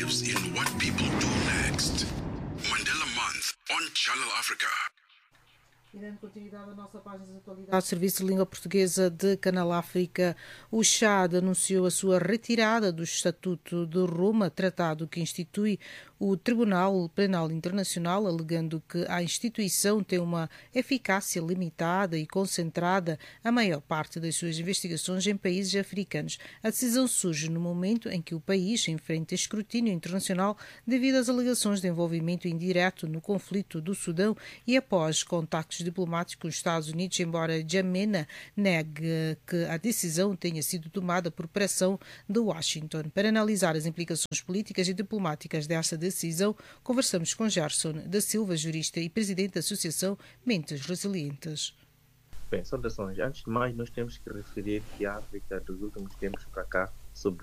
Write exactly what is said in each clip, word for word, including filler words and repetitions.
lives in what people do next. Mandela Month on Channel Africa. E dando continuidade à nossa página de atualidade, o Serviço de Língua Portuguesa de Canal África, o Chad anunciou a sua retirada do Estatuto de Roma, tratado que institui o Tribunal Penal Internacional, alegando que a instituição tem uma eficácia limitada e concentrada a maior parte das suas investigações em países africanos. A decisão surge no momento em que o país enfrenta escrutínio internacional devido às alegações de envolvimento indireto no conflito do Sudão e após contactos diplomáticos com os Estados Unidos, embora Djamena negue que a decisão tenha sido tomada por pressão de Washington. Para analisar as implicações políticas e diplomáticas desta decisão, conversamos com Gerson da Silva, jurista e presidente da Associação Mentes Resilientes. Bem, saudações. Antes de mais, nós temos que referir que a África, dos últimos tempos para cá,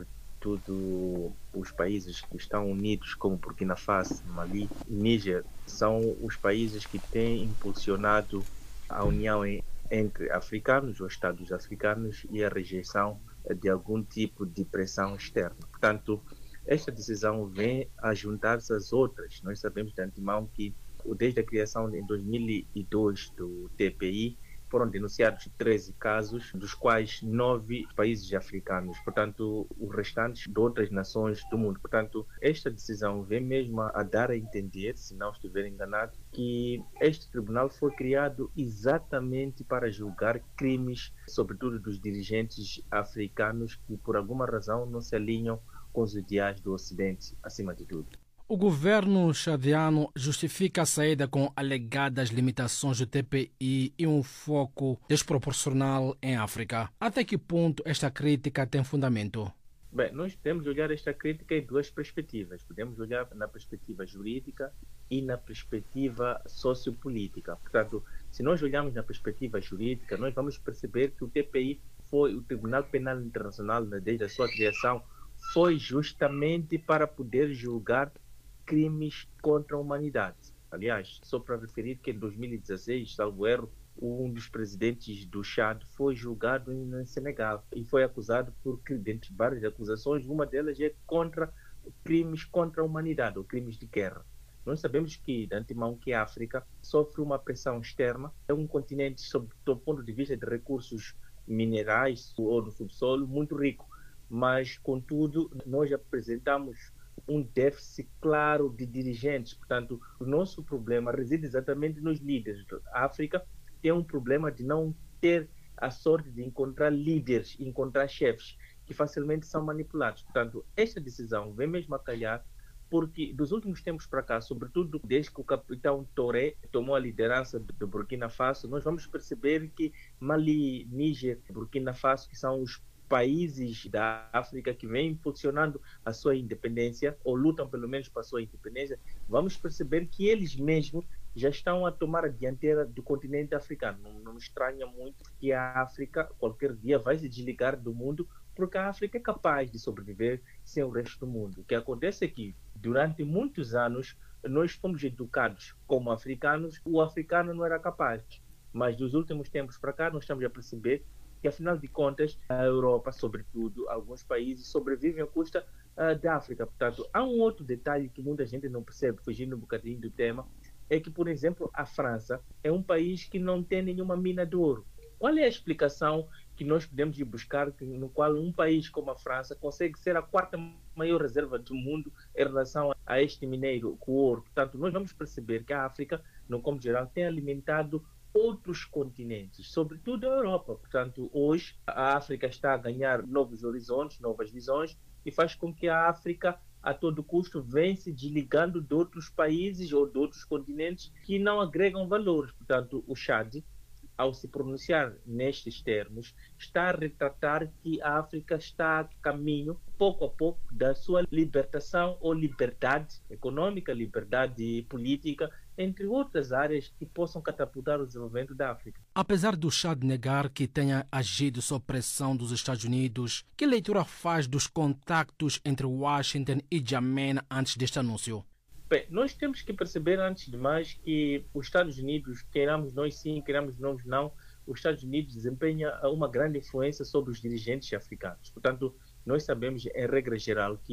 sobretudo os países que estão unidos, como Burkina Faso, Mali e Níger, são os países que têm impulsionado a união entre africanos ou estados africanos e a rejeição de algum tipo de pressão externa. Portanto, esta decisão vem a juntar-se às outras. Nós sabemos de antemão que, desde a criação em dois mil e dois do T P I, foram denunciados treze casos, dos quais nove países africanos, portanto, os restantes de outras nações do mundo. Portanto, esta decisão vem mesmo a dar a entender, se não estiver enganado, que este tribunal foi criado exatamente para julgar crimes, sobretudo dos dirigentes africanos que, por alguma razão, não se alinham com os ideais do Ocidente, acima de tudo. O governo chadiano justifica a saída com alegadas limitações do T P I e um foco desproporcional em África. Até que ponto esta crítica tem fundamento? Bem, nós podemos olhar esta crítica em duas perspectivas. Podemos olhar na perspectiva jurídica e na perspectiva sociopolítica. Portanto, se nós olharmos na perspectiva jurídica, nós vamos perceber que o T P I foi o Tribunal Penal Internacional, desde a sua criação, foi justamente para poder julgar crimes contra a humanidade. Aliás, só para referir que em dois mil e dezesseis, salvo erro, um dos presidentes do Chad foi julgado em Senegal e foi acusado por, dentre várias acusações, uma delas é contra crimes contra a humanidade, ou crimes de guerra. Nós sabemos que, de antemão, que a África sofre uma pressão externa, é um continente, sob o ponto de vista de recursos minerais ou do subsolo, muito rico, mas, contudo, nós apresentamos um déficit claro de dirigentes. Portanto, o nosso problema reside exatamente nos líderes. A África tem um problema de não ter a sorte de encontrar líderes, encontrar chefes que facilmente são manipulados. Portanto, esta decisão vem mesmo a calhar porque, dos últimos tempos para cá, sobretudo desde que o capitão Touré tomou a liderança do Burkina Faso, nós vamos perceber que Mali, Níger, Burkina Faso, que são os países da África que vêm impulsionando a sua independência, ou lutam pelo menos para a sua independência, vamos perceber que eles mesmos já estão a tomar a dianteira do continente africano. Não, não me estranha muito que a África qualquer dia vai se desligar do mundo, porque a África é capaz de sobreviver sem o resto do mundo. O que acontece é que, durante muitos anos, nós fomos educados como africanos, o africano não era capaz. Mas dos últimos tempos para cá, nós estamos a perceber que, afinal de contas, a Europa, sobretudo, alguns países sobrevivem à custa uh, da África. Portanto, há um outro detalhe que muita gente não percebe, fugindo um bocadinho do tema, é que, por exemplo, a França é um país que não tem nenhuma mina de ouro. Qual é a explicação que nós podemos ir buscar no qual um país como a França consegue ser a quarta maior reserva do mundo em relação a este mineiro, com o ouro? Portanto, nós vamos perceber que a África, no como geral, tem alimentado outros continentes, sobretudo a Europa. Portanto, hoje a África está a ganhar novos horizontes, novas visões, e faz com que a África, a todo custo, venha se desligando de outros países ou de outros continentes que não agregam valores. Portanto, o Chad, ao se pronunciar nestes termos, está a retratar que a África está a caminho, pouco a pouco, da sua libertação ou liberdade econômica, liberdade política, entre outras áreas que possam catapultar o desenvolvimento da África. Apesar do Chad negar que tenha agido sob pressão dos Estados Unidos, que leitura faz dos contactos entre Washington e Djamena antes deste anúncio? Bem, nós temos que perceber, antes de mais, que os Estados Unidos, queiramos nós sim, queiramos nós não, os Estados Unidos desempenha uma grande influência sobre os dirigentes africanos. Portanto, nós sabemos, em regra geral, que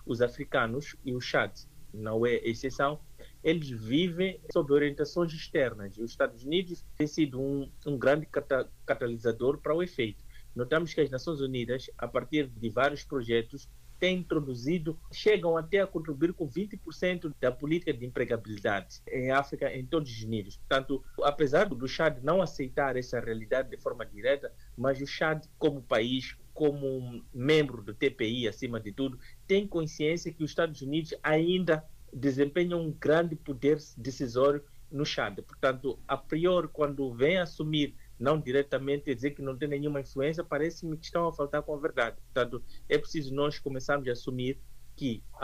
os africanos, e o Chad não é exceção, eles vivem sob orientações externas. Os Estados Unidos têm sido um, um grande cata catalisador para o efeito. Notamos que as Nações Unidas, a partir de vários projetos, têm introduzido, chegam até a contribuir com vinte por cento da política de empregabilidade em África, em todos os níveis. Portanto, apesar do Chad não aceitar essa realidade de forma direta, mas o Chad, como país, como membro do T P I, acima de tudo, tem consciência que os Estados Unidos ainda desempenham um grande poder decisório no Chad. Portanto, a priori, quando vem assumir, não diretamente, dizer que não tem nenhuma influência, parece-me que estão a faltar com a verdade. Portanto, é preciso nós começarmos a assumir que